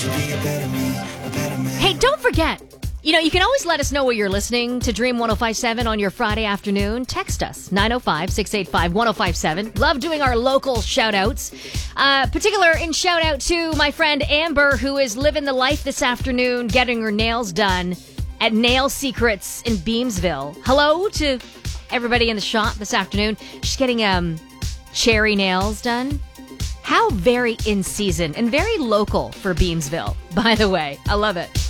Hey, don't forget, you can always let us know where you're listening to Dream 105.7 on your Friday afternoon. Text us, 905-685-1057. Love doing our local shout-outs. Particular in shout-out to my friend Amber, who is living the life this afternoon, getting her nails done at Nail Secrets in Beamsville. Hello to everybody in the shop this afternoon. She's getting cherry nails done. How very in season and very local for Beamsville, by the way. I love it.